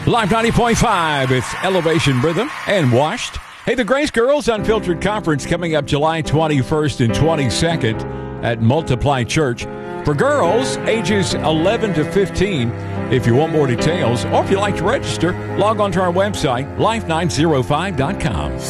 Live 90.5, it's Elevation Rhythm and Washed. Hey, the Grace Girls Unfiltered Conference coming up July 21st and 22nd at Multiply Church. For girls, ages 11 to 15. If you want more details or if you'd like to register, log on to our website, life905.com.